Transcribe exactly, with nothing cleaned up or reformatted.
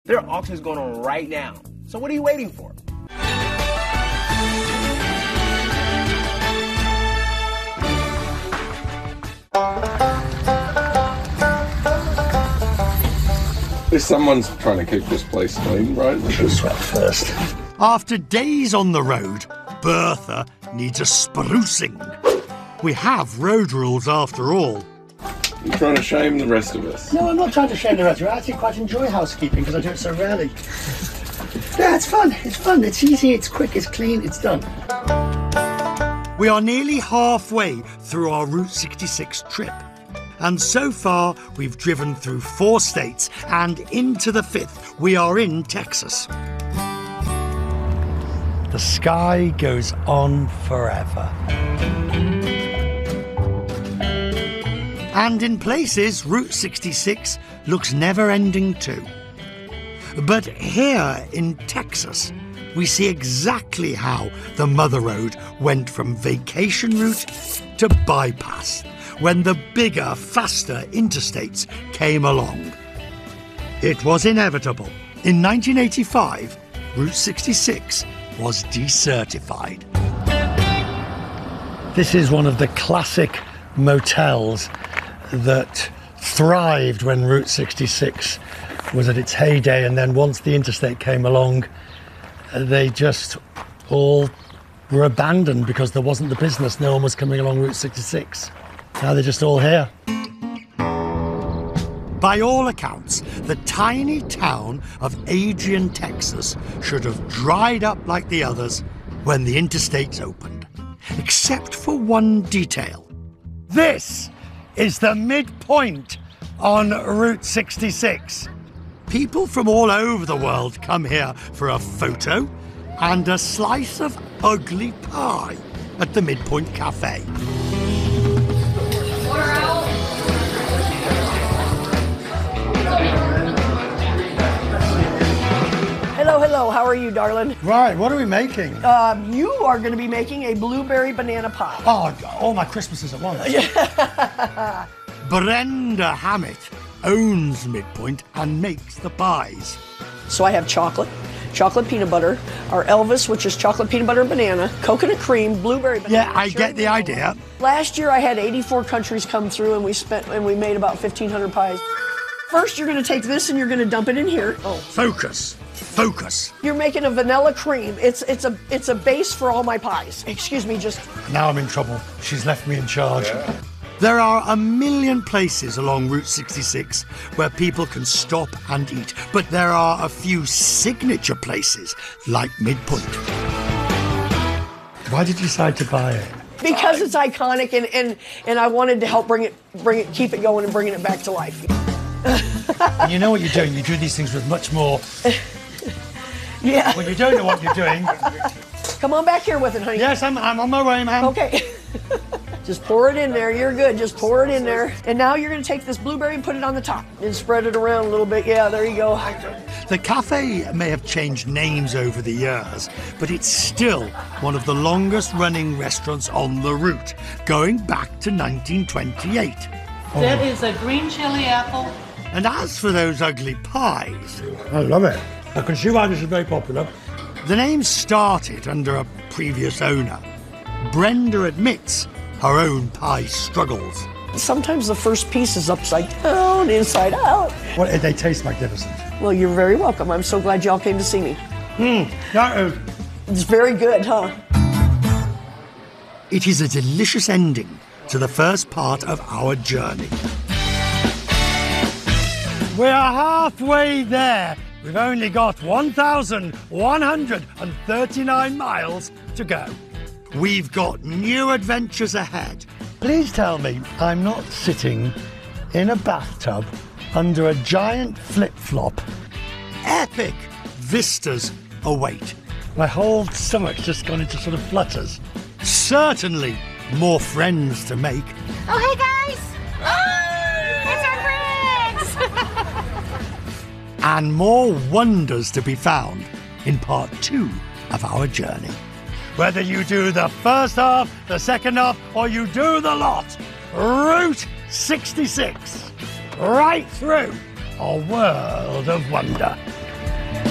There are auctions going on right now. So what are you waiting for? Someone's trying to keep this place clean, right? We should sweat first. After days on the road, Bertha needs a sprucing. We have road rules after all. You're trying to shame the rest of us. No, I'm not trying to shame the rest of you. I actually quite enjoy housekeeping because I do it so rarely. Yeah, it's fun. It's fun. It's easy. It's quick. It's clean. It's done. We are nearly halfway through our Route sixty-six trip. And so far, we've driven through four states and into the fifth. We are in Texas. The sky goes on forever. And in places, Route sixty-six looks never-ending too. But here in Texas, we see exactly how the Mother Road went from vacation route to bypass when the bigger, faster interstates came along. It was inevitable. In nineteen eighty-five, Route sixty-six was decertified. This is one of the classic motels that thrived when Route sixty-six was at its heyday, and then once the interstate came along, they just all were abandoned because there wasn't the business. No one was coming along Route sixty-six. Now they're just all here. By all accounts, the tiny town of Adrian, Texas should have dried up like the others when the interstates opened, except for one detail. This is the midpoint on Route sixty-six. People from all over the world come here for a photo and a slice of ugly pie at the Midpoint Cafe. Hello, hello, how are you, darling? Right, what are we making? Um, you are going to be making a blueberry banana pie. Oh, all my Christmases at once. Brenda Hammett owns Midpoint and makes the pies. So I have chocolate, chocolate peanut butter, our Elvis, which is chocolate peanut butter and banana, coconut cream, blueberry banana. Yeah, I get the idea. Last year I had eighty-four countries come through and we spent and we made about fifteen hundred pies. First you're going to take this and you're going to dump it in here. Oh. Focus. Focus. You're making a vanilla cream. It's it's a it's a base for all my pies. Excuse me, just... Now I'm in trouble. She's left me in charge. Yeah. There are a million places along Route sixty-six where people can stop and eat, but there are a few signature places like Midpoint. Why did you decide to buy it? Because it's iconic, and, and, and I wanted to help bring it bring it keep it going and bringing it back to life. And you know what you're doing. You do these things with much more. Yeah. When you don't know what you're doing. Come on back here with it, honey. Yes, I'm, I'm on my way, ma'am. Okay. Just pour it in there. You're good. Just pour it in there. And now you're going to take this blueberry and put it on the top and spread it around a little bit. Yeah, there you go. The cafe may have changed names over the years, but it's still one of the longest running restaurants on the route, going back to nineteen twenty-eight. That oh. is a green chili apple. And as for those ugly pies... I love it. I can see why this is very popular. The name started under a previous owner. Brenda admits her own pie struggles. Sometimes the first piece is upside down, inside out. Well, they taste magnificent. Well, you're very welcome. I'm so glad y'all came to see me. Hmm, that is... It's very good, huh? It is a delicious ending to the first part of our journey. We're halfway there. We've only got one thousand one hundred thirty-nine miles to go. We've got new adventures ahead. Please tell me I'm not sitting in a bathtub under a giant flip-flop. Epic vistas await. My whole stomach's just gone into sort of flutters. Certainly more friends to make. Oh, hey guys! Oh, it's our friends! And more wonders to be found in part two of our journey. Whether you do the first half, the second half, or you do the lot, Route sixty-six, right through a world of wonder.